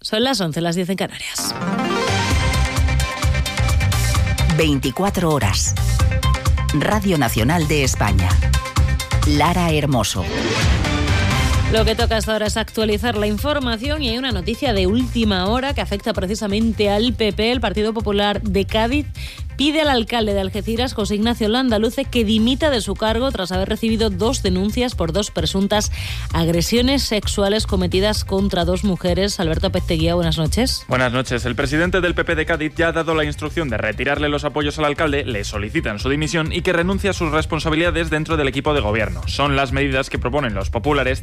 Son las 11, las 10 en Canarias. 24 horas. Radio Nacional de España. Lara Hermoso. Lo que toca hasta ahora es actualizar la información y hay una noticia de última hora que afecta precisamente al PP. El Partido Popular de Cádiz pide al alcalde de Algeciras, José Ignacio Landaluce, que dimita de su cargo tras haber recibido 2 denuncias por 2 presuntas agresiones sexuales cometidas contra 2 mujeres. Alberto Pesteguía, buenas noches. Buenas noches. El presidente del PP de Cádiz ya ha dado la instrucción de retirarle los apoyos al alcalde, le solicitan su dimisión y que renuncie a sus responsabilidades dentro del equipo de gobierno. Son las medidas que proponen los populares